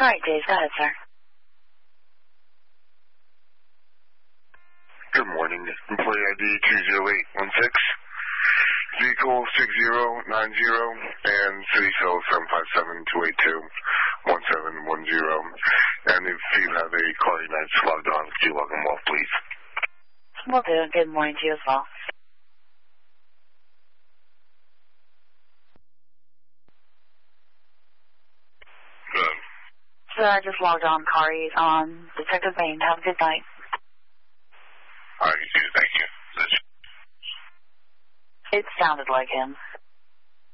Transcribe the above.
All right, Dave. Go ahead, sir. Good morning. Employee ID 20816. Vehicle 6090 and city cell 757-282-1710. And if you have a car United logged on, could you log them off, please? Will do. Good morning to you as well. Good. So I just logged on Kari on Detective Bain. Have a good night. All right, you too. Thank you. It sounded like him.